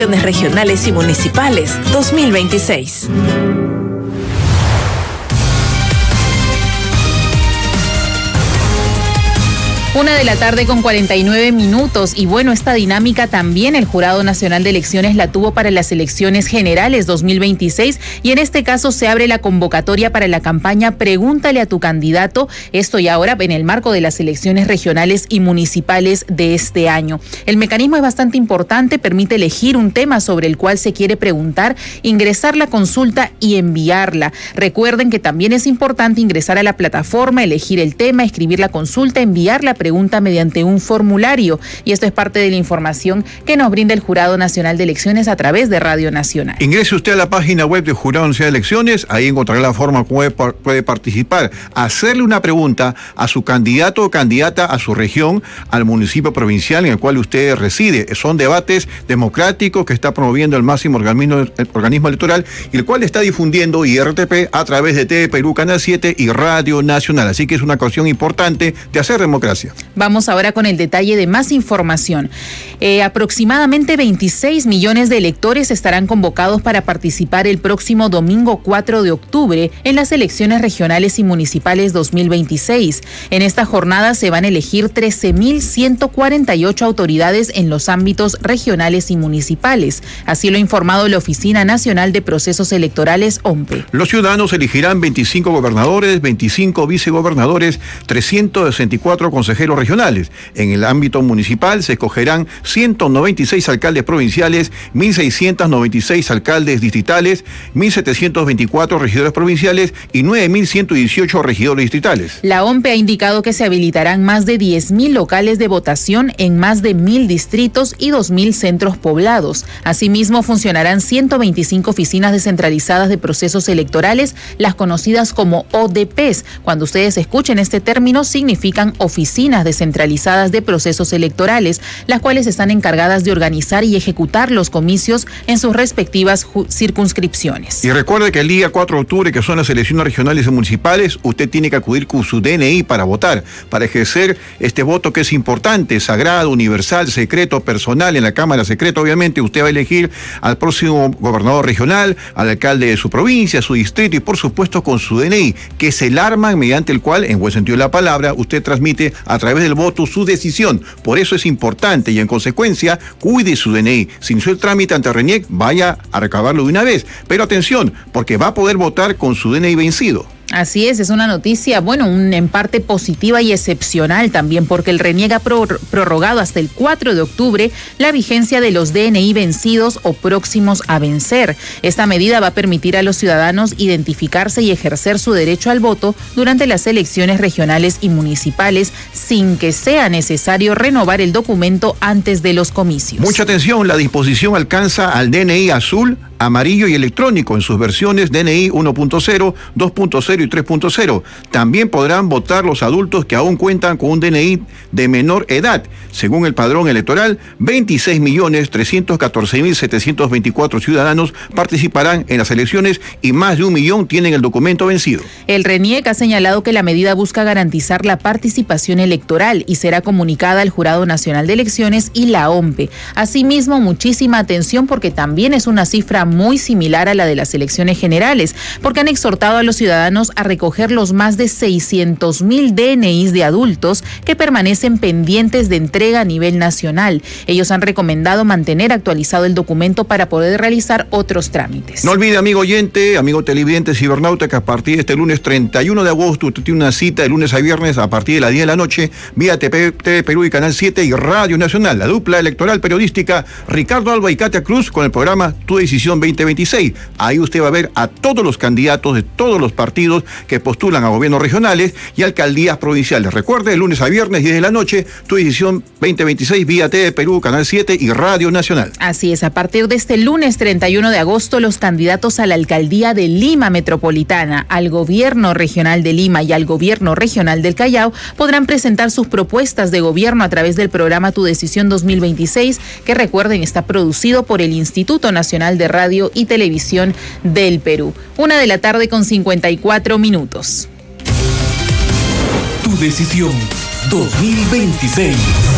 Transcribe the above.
Regionales y municipales 2026. 1:49 y bueno, esta dinámica también el Jurado Nacional de Elecciones la tuvo para las elecciones generales 2026 y en este caso se abre la convocatoria para la campaña Pregúntale a tu candidato, esto y ahora en el marco de las elecciones regionales y municipales de este año. El mecanismo es bastante importante, permite elegir un tema sobre el cual se quiere preguntar, ingresar la consulta y enviarla. Recuerden que también es importante ingresar a la plataforma, elegir el tema, escribir la consulta, enviar la pregunta mediante un formulario y esto es parte de la información que nos brinda el Jurado Nacional de Elecciones a través de Radio Nacional. Ingrese usted a la página web del Jurado Nacional de Elecciones, ahí encontrará la forma como puede participar, hacerle una pregunta a su candidato o candidata a su región, al municipio provincial en el cual usted reside. Son debates democráticos que está promoviendo el máximo organismo electoral y el cual está difundiendo IRTP a través de TV Perú, Canal 7 y Radio Nacional. Así que es una ocasión importante de hacer democracia. Vamos ahora con el detalle de más información. Aproximadamente 26 millones de electores estarán convocados para participar el próximo domingo 4 de octubre en las elecciones regionales y municipales 2026. En esta jornada se van a elegir 13.148 autoridades en los ámbitos regionales y municipales. Así lo ha informado la Oficina Nacional de Procesos Electorales, OMPE. Los ciudadanos elegirán 25 gobernadores, 25 vicegobernadores, 364 consejeros regionales. En el ámbito municipal se escogerán 196 alcaldes provinciales, 1.696 alcaldes distritales, 1.724 regidores provinciales y 9.118 regidores distritales. La OMPE ha indicado que se habilitarán más de 10.000 locales de votación en más de 1.000 distritos y 2.000 centros poblados. Asimismo, funcionarán 125 oficinas descentralizadas de procesos electorales, las conocidas como ODPs. Cuando ustedes escuchen este término, significan oficinas descentralizadas de procesos electorales, las cuales están encargadas de organizar y ejecutar los comicios en sus respectivas circunscripciones. Y recuerde que el día 4 de octubre, que son las elecciones regionales y municipales, usted tiene que acudir con su DNI para votar, para ejercer este voto que es importante, sagrado, universal, secreto, personal, en la Cámara secreta. Obviamente usted va a elegir al próximo gobernador regional, al alcalde de su provincia, su distrito y por supuesto con su DNI, que es el arma mediante el cual, en buen sentido de la palabra, usted transmite a través del voto su decisión. Por eso es importante y en consecuencia cuide su DNI. Si inició el trámite ante RENIEC, vaya a recabarlo de una vez. Pero atención, porque va a poder votar con su DNI vencido. Así es una noticia, bueno, en parte positiva y excepcional también, porque el RENIEC ha prorrogado hasta el 4 de octubre la vigencia de los DNI vencidos o próximos a vencer. Esta medida va a permitir a los ciudadanos identificarse y ejercer su derecho al voto durante las elecciones regionales y municipales sin que sea necesario renovar el documento antes de los comicios. Mucha atención, la disposición alcanza al DNI azul, amarillo y electrónico en sus versiones DNI 1.0, 2.0 y 3.0. También podrán votar los adultos que aún cuentan con un DNI de menor edad. Según el padrón electoral, 26.314.724 ciudadanos participarán en las elecciones y más de 1 millón tienen el documento vencido. El RENIEC ha señalado que la medida busca garantizar la participación electoral y será comunicada al Jurado Nacional de Elecciones y la OMPE. Asimismo, muchísima atención porque también es una cifra muy similar a la de las elecciones generales, porque han exhortado a los ciudadanos a recoger los más de 600.000 DNIs de adultos que permanecen pendientes de entrega a nivel nacional. Ellos han recomendado mantener actualizado el documento para poder realizar otros trámites. No olvide, amigo oyente, amigo televidente, cibernauta, que a partir de este lunes 31 de agosto usted tiene una cita de lunes a viernes a partir de las 10 de la noche vía TV Perú y Canal 7 y Radio Nacional, la dupla electoral periodística Ricardo Alba y Katia Cruz con el programa Tu Decisión 2026. Ahí usted va a ver a todos los candidatos de todos los partidos que postulan a gobiernos regionales y alcaldías provinciales. Recuerde, de lunes a viernes, 10 de la noche, Tu Decisión 2026 vía TV Perú, Canal 7 y Radio Nacional. Así es, a partir de este lunes 31 de agosto, los candidatos a la alcaldía de Lima Metropolitana, al gobierno regional de Lima y al gobierno regional del Callao podrán presentar sus propuestas de gobierno a través del programa Tu Decisión 2026, que recuerden está producido por el Instituto Nacional de Radio y Televisión del Perú. 1:54 p.m. Tu Decisión 2026.